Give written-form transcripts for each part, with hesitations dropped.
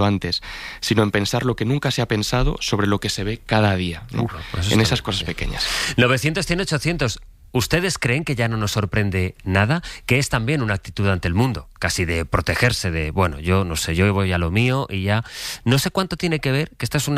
antes, sino en pensar lo que nunca se ha pensado sobre lo que se ve cada día, ¿no? Pues En esas cosas pequeñas. 900, 100, 800. ¿Ustedes creen que ya no nos sorprende nada? Que es también una actitud ante el mundo, casi de protegerse, de, bueno, yo no sé, yo voy a lo mío y ya. No sé cuánto tiene que ver, que esto es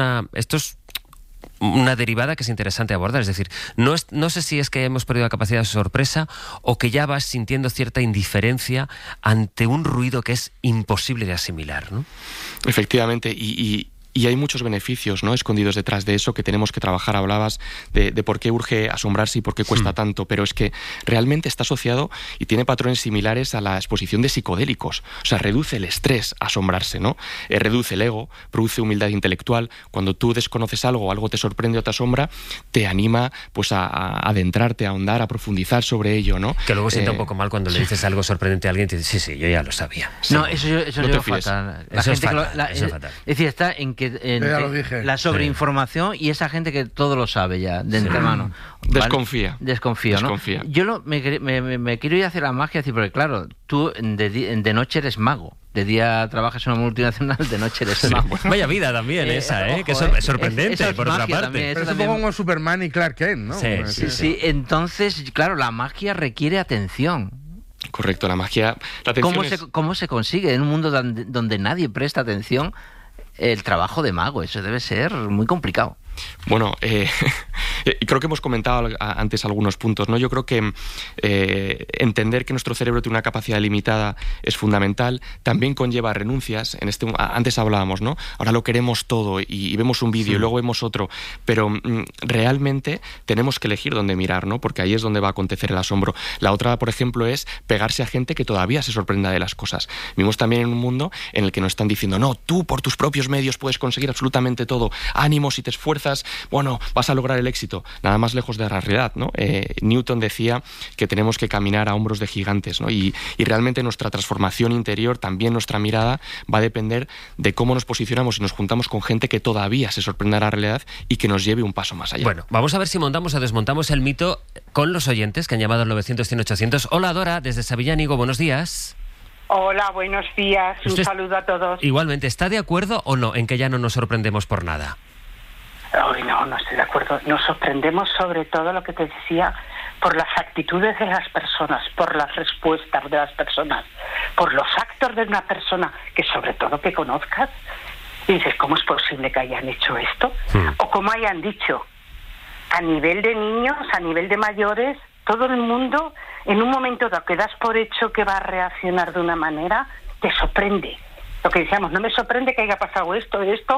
una derivada que es interesante abordar. Es decir, no sé si es que hemos perdido la capacidad de sorpresa o que ya vas sintiendo cierta indiferencia ante un ruido que es imposible de asimilar, ¿no? Efectivamente, y hay muchos beneficios, ¿no?, escondidos detrás de eso que tenemos que trabajar. Hablabas de por qué urge asombrarse y por qué cuesta tanto, pero es que realmente está asociado y tiene patrones similares a la exposición de psicodélicos. O sea, reduce el estrés asombrarse, ¿no? Reduce el ego, produce humildad intelectual. Cuando tú desconoces algo te sorprende o te asombra, te anima pues a adentrarte, a ahondar, a profundizar sobre ello, ¿no? Que luego sienta un poco mal cuando le dices algo sorprendente a alguien y te dice, sí, yo ya lo sabía. No, Sí. eso No yo te lo fíes. fatal. Eso es fatal, eso es fatal. Es decir, está en ya lo dije. la sobreinformación y esa gente que todo lo sabe ya, de antemano. ¿Vale? Desconfía. Desconfío, ¿no? Desconfía. Yo me quiero ir hacia la magia, decir, porque claro, tú de noche eres mago. De día trabajas en una multinacional, de noche eres mago. Vaya vida también esa, ojo, que es sorprendente, eso es por otra magia parte. también, eso Pero es un también. poco como Superman y Clark Kent, ¿no? Sí, Sí, entonces, claro, la magia requiere atención. Correcto, la magia... La atención ¿Cómo se consigue en un mundo donde nadie presta atención el trabajo de mago? Eso debe ser muy complicado. Bueno, creo que hemos comentado antes algunos puntos, ¿no? Yo creo que entender que nuestro cerebro tiene una capacidad limitada es fundamental. También conlleva renuncias. Antes hablábamos, ¿no? Ahora lo queremos todo y vemos un vídeo y luego vemos otro, pero realmente tenemos que elegir dónde mirar, ¿no? Porque ahí es donde va a acontecer el asombro. La otra, por ejemplo, es pegarse a gente que todavía se sorprenda de las cosas. Vivimos también en un mundo en el que nos están diciendo, no, tú por tus propios medios puedes conseguir absolutamente todo. Ánimo, si te esfuerzas, bueno, vas a lograr el éxito. Nada más lejos de la realidad, ¿no? Newton decía que tenemos que caminar a hombros de gigantes, ¿no? Y realmente nuestra transformación interior, también nuestra mirada, va a depender de cómo nos posicionamos y nos juntamos con gente que todavía se sorprenda de la realidad y que nos lleve un paso más allá. Bueno, vamos a ver si montamos o desmontamos el mito con los oyentes que han llamado al 900 100 800. Hola, Dora, desde Sabillánigo, buenos días. Hola, buenos días. Un saludo a todos. Igualmente, ¿está de acuerdo o no en que ya no nos sorprendemos por nada? Ay, no estoy de acuerdo. Nos sorprendemos sobre todo, lo que te decía, por las actitudes de las personas, por las respuestas de las personas, por los actos de una persona que sobre todo que conozcas. Y dices, ¿cómo es posible que hayan hecho esto? O como hayan dicho, a nivel de niños, a nivel de mayores, todo el mundo, en un momento dado que das por hecho que va a reaccionar de una manera, te sorprende. Lo que decíamos, no me sorprende que haya pasado esto,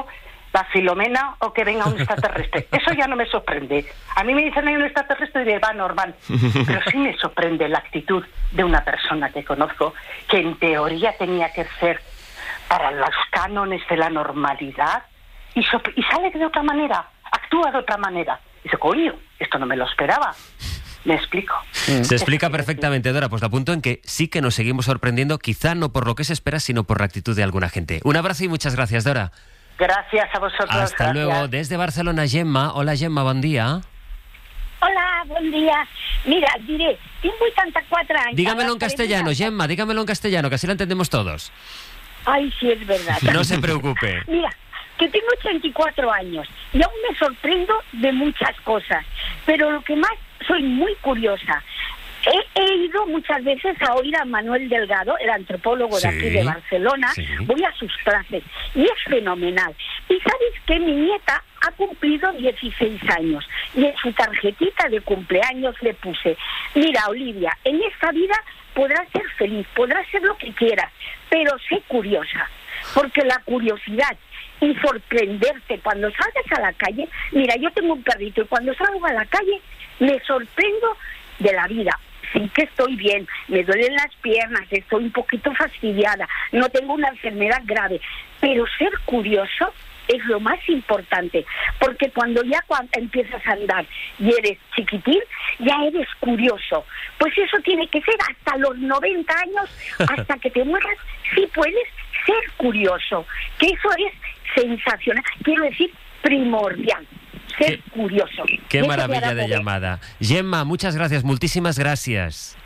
la Filomena, o que venga un extraterrestre. Eso ya no me sorprende. A mí me dicen hay un extraterrestre y diré, va, normal. Pero sí me sorprende la actitud de una persona que conozco, que en teoría tenía que ser para los cánones de la normalidad, y sale de otra manera, actúa de otra manera. Y dice, coño, esto no me lo esperaba. ¿Me explico? Se explica perfectamente, Dora. Pues lo apunto en que sí que nos seguimos sorprendiendo, quizá no por lo que se espera, sino por la actitud de alguna gente. Un abrazo y muchas gracias, Dora. Gracias a vosotros. Hasta luego. Desde Barcelona, Gemma. Hola, Gemma, buen día. Hola, buen día. Mira, diré, tengo 84 años. Dígamelo en castellano, Gemma, dígamelo en castellano, que así lo entendemos todos. Ay, sí, es verdad. No se preocupe. Mira, que tengo 84 años y aún me sorprendo de muchas cosas, pero lo que más, soy muy curiosa. He ido muchas veces a oír a Manuel Delgado, el antropólogo de aquí de Barcelona. Voy a sus clases y es fenomenal. Y sabes que mi nieta ha cumplido 16 años y en su tarjetita de cumpleaños le puse, mira, Olivia, en esta vida podrás ser feliz, podrás ser lo que quieras, pero sé curiosa, porque la curiosidad y sorprenderte cuando salgas a la calle, mira, yo tengo un perrito y cuando salgo a la calle me sorprendo de la vida. Sí que estoy bien, me duelen las piernas, estoy un poquito fastidiada, no tengo una enfermedad grave, pero ser curioso es lo más importante, porque cuando empiezas a andar y eres chiquitín, ya eres curioso. Pues eso tiene que ser hasta los 90 años, hasta que te mueras, sí puedes ser curioso, que eso es sensacional, quiero decir, primordial. Ser curioso. Qué maravilla de llamada. Gemma, muchas gracias, muchísimas gracias.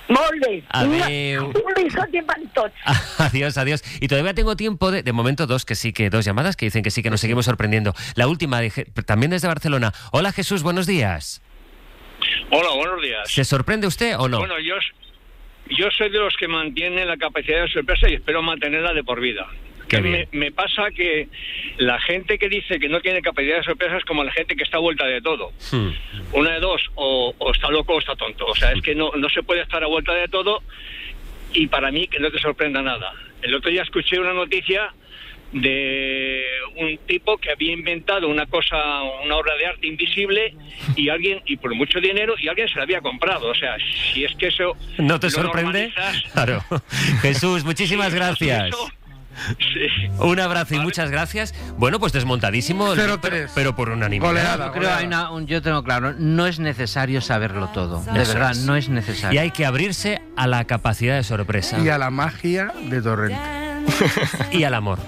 Molt bé. Adeu. Un besote para todos. Adiós, adiós. Y todavía tengo tiempo de momento dos llamadas que dicen que sí, que nos seguimos sorprendiendo. La última, también desde Barcelona. Hola Jesús, buenos días. Hola, buenos días. ¿Se sorprende usted o no? Bueno, yo soy de los que mantienen la capacidad de sorpresa y espero mantenerla de por vida. Me pasa que la gente que dice que no tiene capacidad de sorpresa es como la gente que está a vuelta de todo. Una de dos, o está loco o está tonto. O sea, es que no se puede estar a vuelta de todo, y para mí que no te sorprenda nada. El otro día escuché una noticia de un tipo que había inventado una obra de arte invisible y por mucho dinero, y alguien se la había comprado. O sea, si es que eso no te sorprende, claro. Jesús, muchísimas gracias. Sí. Un abrazo y muchas gracias. Bueno, pues desmontadísimo, 0-3. pero por unanimidad. Yo tengo claro, no es necesario saberlo todo. De verdad, no es necesario. Y hay que abrirse a la capacidad de sorpresa. Y a la magia de Torrente. Y al amor.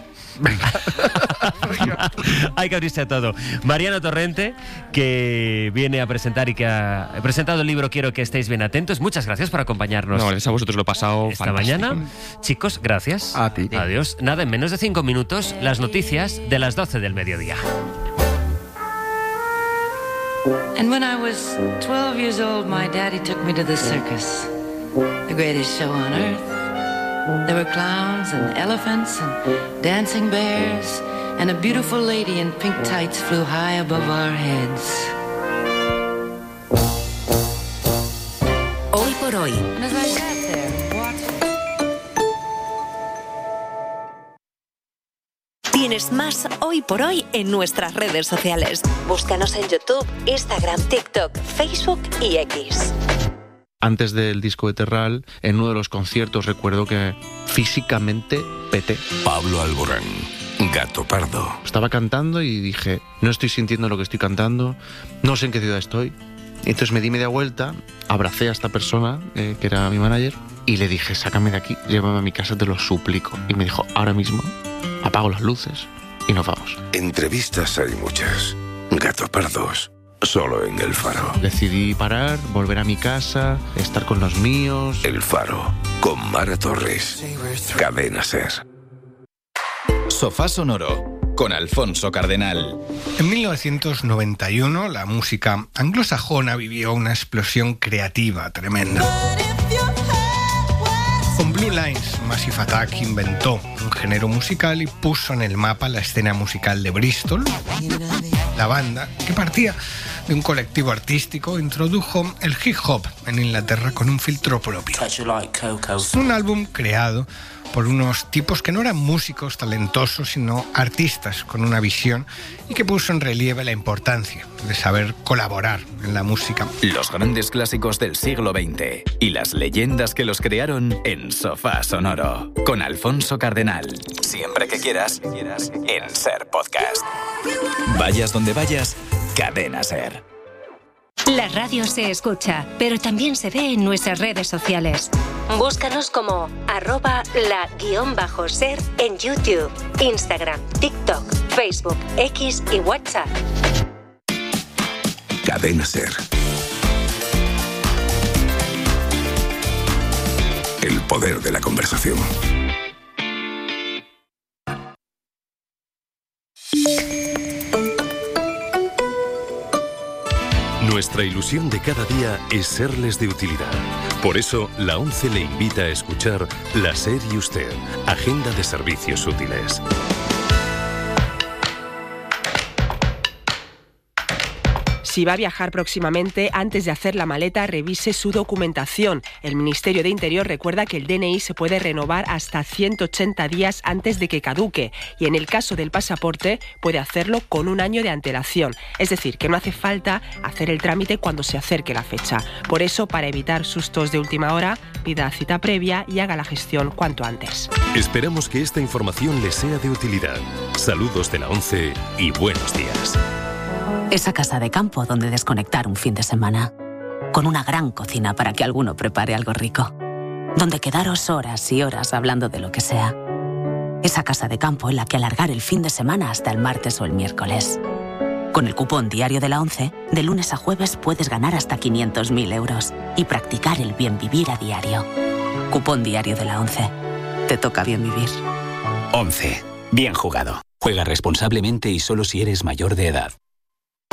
Hay que abrirse a todo. Mariano Torrente, que viene a presentar y que ha presentado el libro Quiero que estéis bien atentos. Muchas gracias por acompañarnos. No, gracias a vosotros, lo he pasado esta fantástico. mañana. Chicos, gracias. A ti. Adiós. Nada, en menos de 5 minutos, las noticias de las 12 del mediodía. And when I was 12 years old, my daddy took me to the circus, the greatest show on earth. There were clowns and elephants and dancing bears, and a beautiful lady in pink tights flew high above our heads. Hoy por hoy. And as I sat there watching... Tienes más Hoy por Hoy en nuestras redes sociales. Búscanos en YouTube, Instagram, TikTok, Facebook y X. Antes del disco de Terral, en uno de los conciertos recuerdo que físicamente peté. Pablo Alborán, Gato Pardo. Estaba cantando y dije, no estoy sintiendo lo que estoy cantando, no sé en qué ciudad estoy. Y entonces me di media vuelta, abracé a esta persona, que era mi manager, y le dije, sácame de aquí, llévame a mi casa, te lo suplico. Y me dijo, ahora mismo, apago las luces y nos vamos. Entrevistas hay muchas. Gato Pardos. Solo en El Faro. Decidí parar, volver a mi casa, estar con los míos. El Faro, con Mara Torres. Cadena SER. Sofá Sonoro, con Alfonso Cardenal. En 1991, la música anglosajona vivió una explosión creativa tremenda. Con Blue Lines, Massive Attack inventó un género musical y puso en el mapa la escena musical de Bristol. La banda, que partía de un colectivo artístico, introdujo el hip hop en Inglaterra con un filtro propio. Un álbum creado por unos tipos que no eran músicos talentosos, sino artistas con una visión, y que puso en relieve la importancia de saber colaborar en la música. Los grandes clásicos del siglo XX y las leyendas que los crearon en Sofá Sonoro, con Alfonso Cardenal. Siempre que quieras, en SER Podcast. Vayas donde vayas, Cadena SER. La radio se escucha, pero también se ve en nuestras redes sociales. Búscanos como @la_ser en YouTube, Instagram, TikTok, Facebook, X y WhatsApp. Cadena SER. El poder de la conversación. Nuestra ilusión de cada día es serles de utilidad. Por eso, la ONCE le invita a escuchar La SER y Usted, Agenda de Servicios Útiles. Si va a viajar próximamente, antes de hacer la maleta, revise su documentación. El Ministerio de Interior recuerda que el DNI se puede renovar hasta 180 días antes de que caduque, y en el caso del pasaporte puede hacerlo con un año de antelación. Es decir, que no hace falta hacer el trámite cuando se acerque la fecha. Por eso, para evitar sustos de última hora, pida cita previa y haga la gestión cuanto antes. Esperamos que esta información le sea de utilidad. Saludos de la ONCE y buenos días. Esa casa de campo donde desconectar un fin de semana. Con una gran cocina para que alguno prepare algo rico. Donde quedaros horas y horas hablando de lo que sea. Esa casa de campo en la que alargar el fin de semana hasta el martes o el miércoles. Con el cupón diario de la ONCE, de lunes a jueves puedes ganar hasta 500.000 euros y practicar el bien vivir a diario. Cupón diario de la ONCE. Te toca bien vivir. 11. Bien jugado. Juega responsablemente y solo si eres mayor de edad.